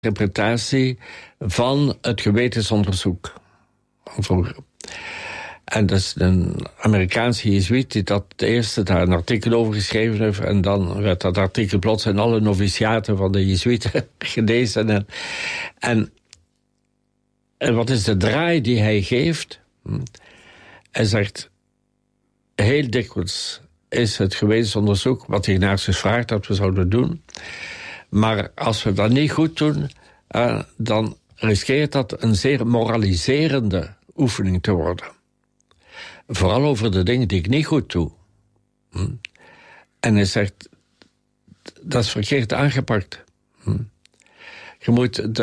interpretatie van het gewetensonderzoek. Vroeger. En dat is een Amerikaanse jezuïet die dat de eerste daar een artikel over geschreven heeft. En dan werd dat artikel plots in alle noviciaten van de jezuïeten gelezen. En wat is de draai die hij geeft? Hij zegt, heel dikwijls is het gewetensonderzoek wat Ignatius vraagt dat we zouden doen. Maar als we dat niet goed doen, dan riskeert dat een zeer moraliserende oefening te worden. Vooral over de dingen die ik niet goed doe. En hij zegt, dat is verkeerd aangepakt. Je moet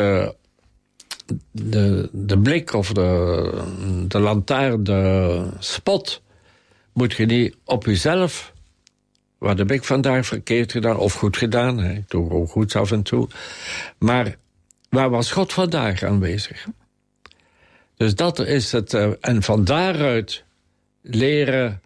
de blik of de lantaarn, de spot, moet je niet op jezelf. Wat heb ik vandaag verkeerd gedaan of goed gedaan? Ik doe ook goed af en toe. Maar waar was God vandaag aanwezig? Dus dat is het. En van daaruit leren.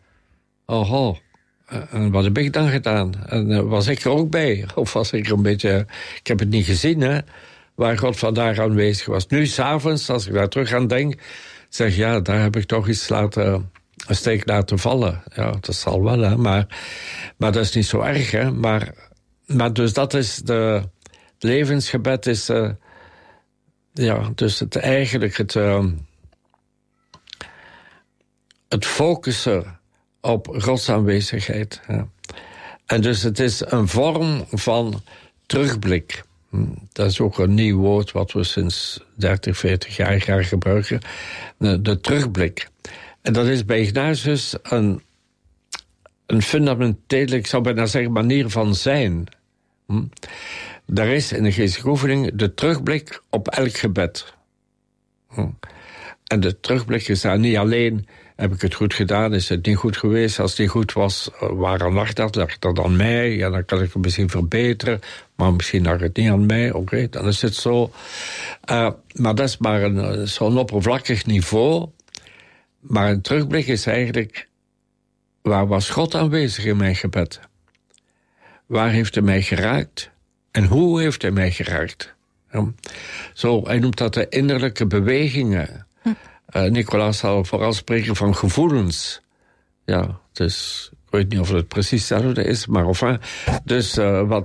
En wat heb ik dan gedaan? En was ik er ook bij? Of was ik er een beetje. Ik heb het niet gezien, hè? Waar God vandaag aanwezig was. Nu, 's avonds, als ik daar terug aan denk, zeg ja, daar heb ik toch iets een steek laten vallen. Ja, dat zal wel, hè. Maar dat is niet zo erg, hè. Maar dus dat is het levensgebed is. Dus het focussen op Gods aanwezigheid. Ja. En dus het is een vorm van terugblik. Dat is ook een nieuw woord wat we sinds 30, 40 jaar graag gebruiken. De terugblik. En dat is bij Ignatius een fundamentele, ik zou bijna zeggen, manier van zijn. Daar is in de geestelijke oefening de terugblik op elk gebed. En de terugblik is daar niet alleen, heb ik het goed gedaan, is het niet goed geweest? Als het niet goed was, waarom lag dat aan mij? Ja, dan kan ik het misschien verbeteren, maar misschien lag het niet aan mij. Oké, dan is het zo. Maar dat is maar zo'n oppervlakkig niveau. Maar een terugblik is eigenlijk, waar was God aanwezig in mijn gebed? Waar heeft hij mij geraakt? En hoe heeft hij mij geraakt? Hij noemt dat de innerlijke bewegingen. Nicolaas zal vooral spreken van gevoelens. Ja, dus ik weet niet of het precies hetzelfde is, maar enfin. Dus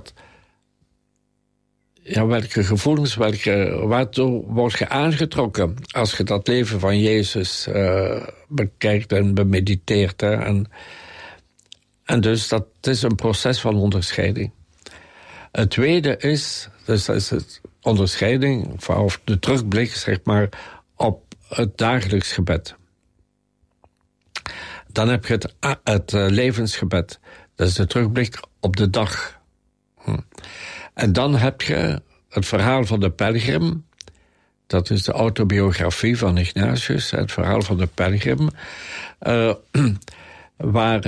welke gevoelens, waartoe word je aangetrokken als je dat leven van Jezus bekijkt en bemediteert. Hè? En dus dat is een proces van onderscheiding. Het tweede is, dus dat is het onderscheiding, of de terugblik, zeg maar, op het dagelijks gebed. Dan heb je het levensgebed. Dat is de terugblik op de dag. En dan heb je het verhaal van de pelgrim. Dat is de autobiografie van Ignatius. Het verhaal van de pelgrim. Waar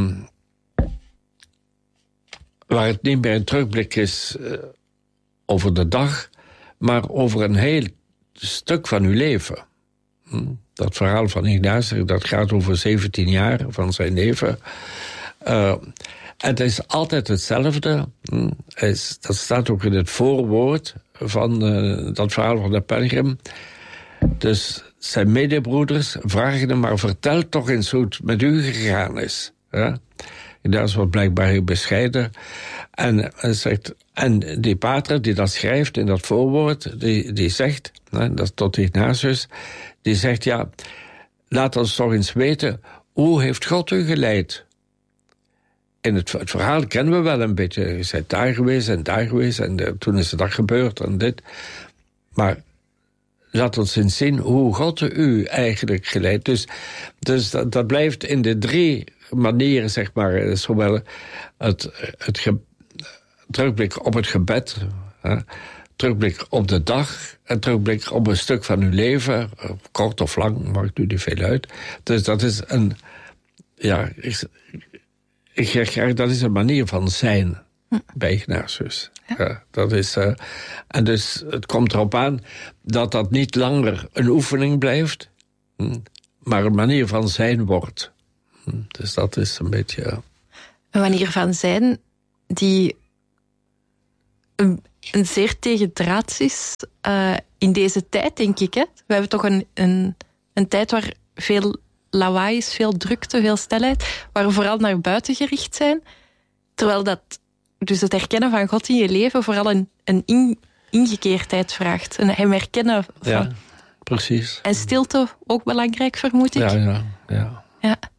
het niet meer een terugblik is over de dag, maar over een heel stuk van uw leven. Dat verhaal van Ignatius, dat gaat over 17 jaar van zijn leven. Het is altijd hetzelfde. Dat staat ook in het voorwoord van dat verhaal van de pelgrim. Dus zijn medebroeders vragen hem, maar vertel toch eens hoe het met u gegaan is. Ja? Dat is wat blijkbaar heel bescheiden. En die pater die dat schrijft in dat voorwoord, die zegt, dat is tot Ignatius, die zegt, ja, laat ons toch eens weten, hoe heeft God u geleid? In het verhaal kennen we wel een beetje. Je bent daar geweest en daar geweest en toen is dat gebeurd en dit. Maar laat ons eens zien hoe God u eigenlijk geleidt. Dus dat blijft in de 3 manieren, zeg maar. Zowel het terugblik op het gebed, terugblik op de dag en terugblik op een stuk van uw leven, kort of lang, maakt u niet veel uit. Dus dat is ik zeg graag, dat is een manier van zijn bij Ignatius. Ja, dat is, en dus het komt erop aan dat dat niet langer een oefening blijft, maar een manier van zijn wordt. Dus dat is een beetje... Een manier van zijn die een zeer tegendraads is in deze tijd, denk ik. Hè? We hebben toch een tijd waar veel lawaai is, veel drukte, veel snelheid, waar we vooral naar buiten gericht zijn. Terwijl dat dus het herkennen van God in je leven vooral een ingekeerdheid vraagt. Hem herkennen van... Ja, precies. En stilte ook belangrijk, vermoed ik. Ja. Ja.